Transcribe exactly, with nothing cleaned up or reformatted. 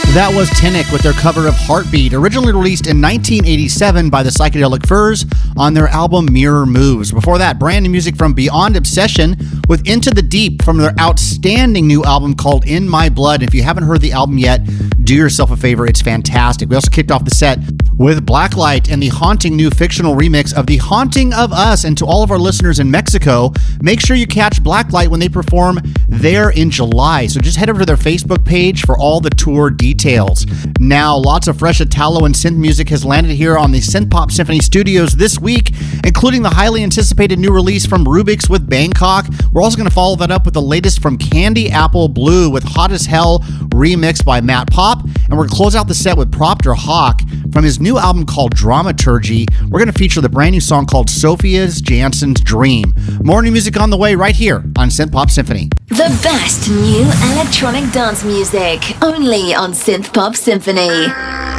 That was Tinnick with their cover of Heartbeat, originally released in nineteen eighty-seven by the Psychedelic Furs on their album Mirror Moves. Before that, brand new music from Beyond Obsession with Into the Deep from their outstanding new album called In My Blood. If you haven't heard the album yet, do yourself a favor. It's fantastic. We also kicked off the set with Blacklight and the haunting new fictional remix of The Haunting of Us. And to all of our listeners in Mexico, make sure you catch Blacklight when they perform there in July. So just head over to their Facebook page for all the tour details. Now, lots of fresh Italo and synth music has landed here on the Synth Pop Symphony Studios this week, including the highly anticipated new release from Rubik's with Bangkok. We're also going to follow that up with the latest from Candy Apple Blue with Hot as Hell remixed by Matt Pop. And we're going to close out the set with Propter Hawk from his new album called Dramaturgy. We're going to feature the brand new song called Sophia's Jansen's Dream. More new music on the way right here on Synth Pop Symphony. The best new electronic dance music, only on Synth Pop Symphony.